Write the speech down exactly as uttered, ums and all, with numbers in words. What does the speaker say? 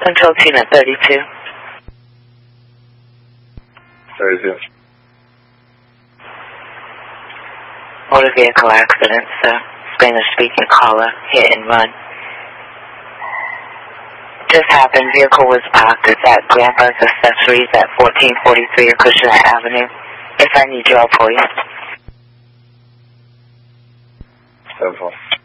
Control team at thirty-two. thirty-two. Motor vehicle accident, sir. Spanish-speaking caller, hit and run. Just happened, vehicle was parked. It's at Grandpa's Accessories at fourteen forty-three Acushnet Avenue. If I need you, I'll pull you. seven four.